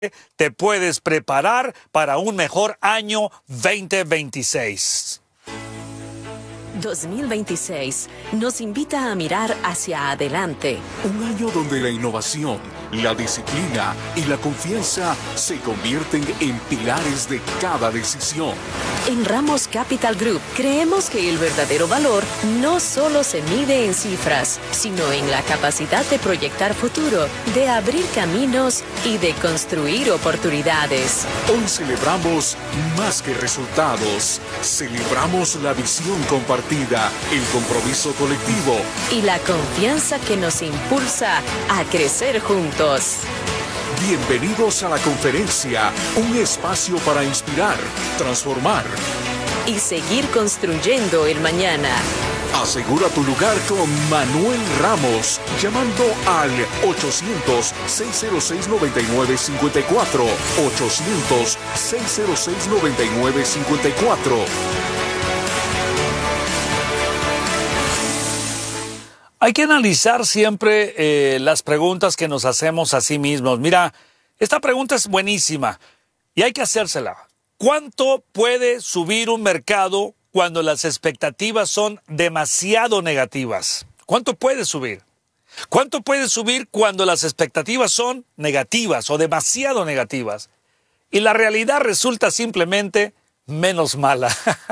te puedes preparar para un mejor año 2026. 2026 nos invita a mirar hacia adelante. Un año donde la innovación, la disciplina y la confianza se convierten en pilares de cada decisión. En Ramos Capital Group creemos que el verdadero valor no solo se mide en cifras, sino en la capacidad de proyectar futuro, de abrir caminos y de construir oportunidades. Hoy celebramos más que resultados. Celebramos la visión compartida, el compromiso colectivo y la confianza que nos impulsa a crecer juntos. Bienvenidos a la conferencia, un espacio para inspirar, transformar y seguir construyendo el mañana. Asegura tu lugar con Manuel Ramos, llamando al 800-606-9954, 800-606-9954. Hay que analizar siempre las preguntas que nos hacemos a sí mismos. Mira, esta pregunta es buenísima y hay que hacérsela. ¿Cuánto puede subir un mercado cuando las expectativas son demasiado negativas? ¿Cuánto puede subir? ¿Cuánto puede subir cuando las expectativas son negativas o demasiado negativas? Y la realidad resulta simplemente menos mala.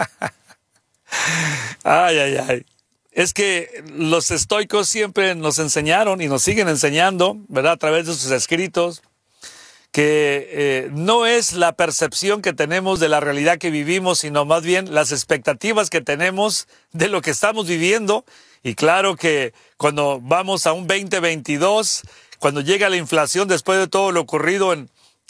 Ay, ay, ay. Es que los estoicos siempre nos enseñaron y nos siguen enseñando, ¿verdad? A través de sus escritos, que no es la percepción que tenemos de la realidad que vivimos, sino más bien las expectativas que tenemos de lo que estamos viviendo. Y claro que cuando vamos a un 2022, cuando llega la inflación después de todo lo ocurrido en